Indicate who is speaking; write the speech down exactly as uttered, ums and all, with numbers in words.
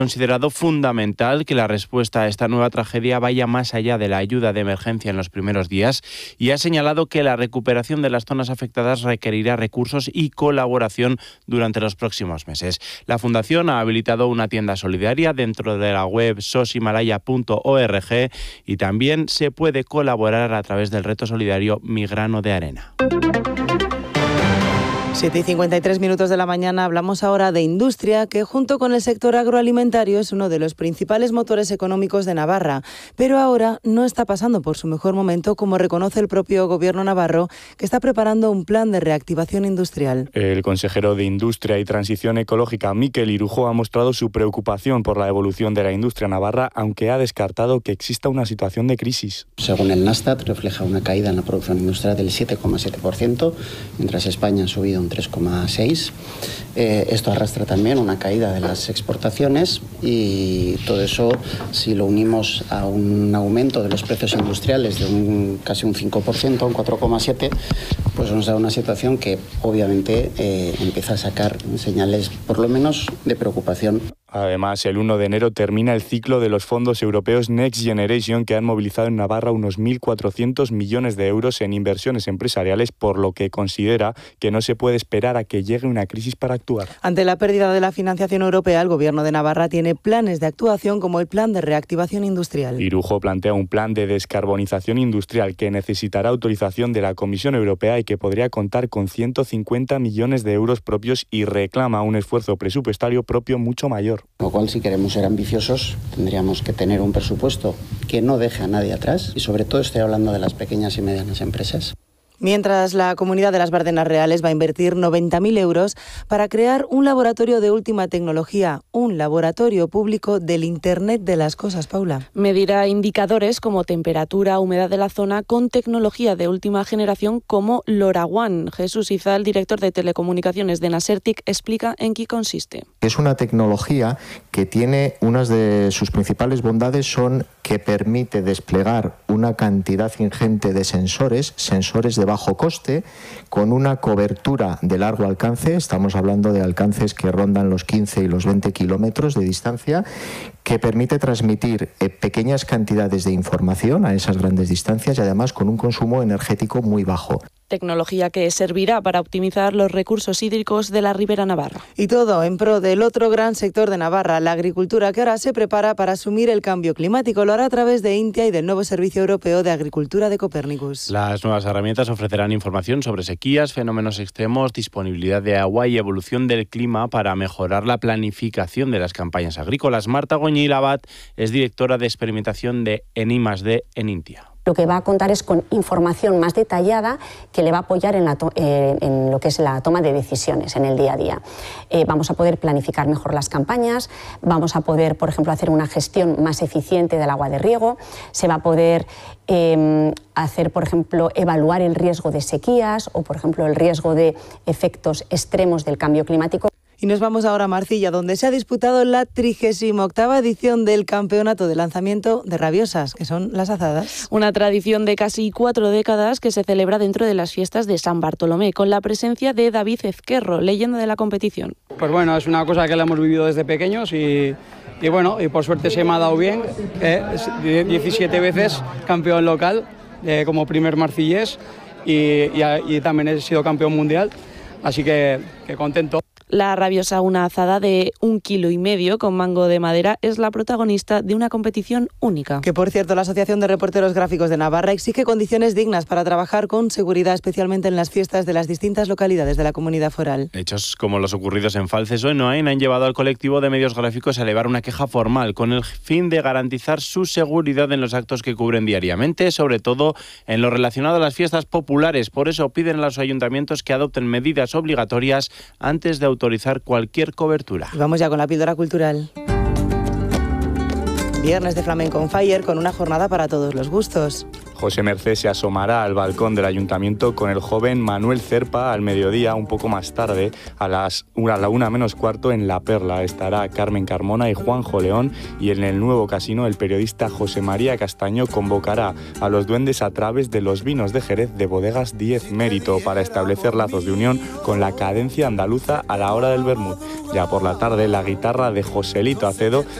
Speaker 1: considerado fundamental que la respuesta a esta nueva tragedia vaya más allá de la ayuda de emergencia en los primeros días y ha señalado que la recuperación de las zonas afectadas requerirá recursos y colaboración durante los próximos meses. La Fundación ha habilitado una tienda solidaria dentro de la web soshimalaya punto org y también se puede colaborar a través del reto solidario Mi Grano de Arena.
Speaker 2: siete y cincuenta y tres minutos de la mañana hablamos ahora de industria, que junto con el sector agroalimentario es uno de los principales motores económicos de Navarra, pero ahora no está pasando por su mejor momento, como reconoce el propio gobierno navarro, que está preparando un plan de reactivación industrial.
Speaker 3: El consejero de Industria y Transición Ecológica, Mikel Irujo, ha mostrado su preocupación por la evolución de la industria navarra, aunque ha descartado que exista una situación de crisis.
Speaker 4: Según el Nasdaq, refleja una caída en la producción industrial del siete coma siete por ciento, mientras España ha subido un tres coma seis por ciento. Eh, esto arrastra también una caída de las exportaciones y todo eso, si lo unimos a un aumento de los precios industriales de un, casi un cinco por ciento, un cuatro coma siete por ciento, pues nos da una situación que obviamente eh, empieza a sacar señales por lo menos de preocupación.
Speaker 3: Además, el uno de enero termina el ciclo de los fondos europeos Next Generation, que han movilizado en Navarra unos mil cuatrocientos millones de euros en inversiones empresariales, por lo que considera que no se puede esperar a que llegue una crisis para actuar.
Speaker 2: Ante la pérdida de la financiación europea, el Gobierno de Navarra tiene planes de actuación como el Plan de Reactivación Industrial.
Speaker 3: Irujo plantea un plan de descarbonización industrial que necesitará autorización de la Comisión Europea y que podría contar con ciento cincuenta millones de euros propios y reclama un esfuerzo presupuestario propio mucho mayor.
Speaker 4: Con lo cual, si queremos ser ambiciosos, tendríamos que tener un presupuesto que no deje a nadie atrás y sobre todo estoy hablando de las pequeñas y medianas empresas.
Speaker 2: Mientras, la Comunidad de las Bardenas Reales va a invertir noventa mil euros para crear un laboratorio de última tecnología, un laboratorio público del Internet de las cosas, Paula.
Speaker 5: Medirá indicadores como temperatura, humedad de la zona con tecnología de última generación como LoRaWAN. Jesús Izal, director de Telecomunicaciones de Nasertic, explica en qué consiste.
Speaker 6: Es una tecnología que tiene unas de sus principales bondades son que permite desplegar una cantidad ingente de sensores, sensores de bajo coste, con una cobertura de largo alcance, estamos hablando de alcances que rondan los quince y los veinte kilómetros de distancia, que permite transmitir eh, pequeñas cantidades de información a esas grandes distancias y además con un consumo energético muy bajo.
Speaker 5: Tecnología que servirá para optimizar los recursos hídricos de la Ribera Navarra.
Speaker 2: Y todo en pro del otro gran sector de Navarra, la agricultura, que ahora se prepara para asumir el cambio climático. Lo hará a través de INTIA y del nuevo Servicio Europeo de Agricultura de Copernicus.
Speaker 1: Las nuevas herramientas ofrecerán información sobre sequías, fenómenos extremos, disponibilidad de agua y evolución del clima para mejorar la planificación de las campañas agrícolas. Marta Goñi Abad es directora de experimentación de en I más D en INTIA.
Speaker 7: Lo que va a contar es con información más detallada que le va a apoyar en, la to- eh, en lo que es la toma de decisiones en el día a día. Eh, vamos a poder planificar mejor las campañas, vamos a poder, por ejemplo, hacer una gestión más eficiente del agua de riego, se va a poder eh, hacer, por ejemplo, evaluar el riesgo de sequías o, por ejemplo, el riesgo de efectos extremos del cambio climático.
Speaker 2: Y nos vamos ahora a Marcilla, donde se ha disputado la trigésima octava edición del Campeonato de Lanzamiento de Rabiosas, que son las azadas.
Speaker 5: Una tradición de casi cuatro décadas que se celebra dentro de las fiestas de San Bartolomé, con la presencia de David Ezquerro, leyenda de la competición.
Speaker 8: Pues bueno, es una cosa que la hemos vivido desde pequeños y, y bueno, y por suerte se me ha dado bien. Eh, diecisiete veces campeón local eh, como primer marcillés y, y, y también he sido campeón mundial, así que, que contento.
Speaker 5: La rabiosa, una azada de un kilo y medio con mango de madera, es la protagonista de una competición única.
Speaker 2: Que, por cierto, la Asociación de Reporteros Gráficos de Navarra exige condiciones dignas para trabajar con seguridad, especialmente en las fiestas de las distintas localidades de la comunidad foral.
Speaker 1: Hechos como los ocurridos en Falces o en Oain han llevado al colectivo de medios gráficos a elevar una queja formal con el fin de garantizar su seguridad en los actos que cubren diariamente, sobre todo en lo relacionado a las fiestas populares. Por eso piden a los ayuntamientos que adopten medidas obligatorias antes de autorizar autorizar cualquier cobertura.
Speaker 2: Y vamos ya con la píldora cultural. Viernes de Flamenco on Fire con una jornada para todos los gustos.
Speaker 3: José Mercé se asomará al balcón del ayuntamiento con el joven Manuel Cerpa al mediodía. Un poco más tarde, a, las, a la una menos cuarto, en La Perla estará Carmen Carmona y Juanjo León, y en el nuevo casino el periodista José María Castaño convocará a los duendes a través de los vinos de Jerez de Bodegas Diez Mérito para establecer lazos de unión con la cadencia andaluza a la hora del vermut. Ya por la tarde, la guitarra de Joselito Acedo